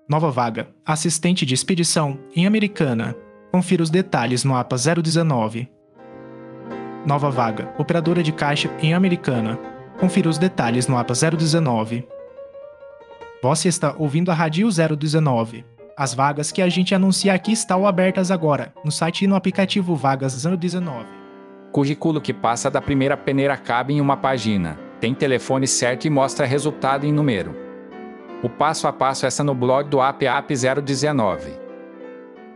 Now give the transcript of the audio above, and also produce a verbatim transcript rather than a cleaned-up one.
Nova vaga, assistente de expedição, em Americana. Confira os detalhes no A P A zero dezenove. Nova vaga, operadora de caixa, em Americana. Confira os detalhes no A P A zero dezenove. Você está ouvindo a Rádio zero dezenove. As vagas que a gente anuncia aqui estão abertas agora, no site e no aplicativo Vagas zero dezenove. Currículo que passa da primeira peneira cabe em uma página. Tem telefone certo e mostra resultado em número. O passo a passo é no blog do A P A P zero dezenove.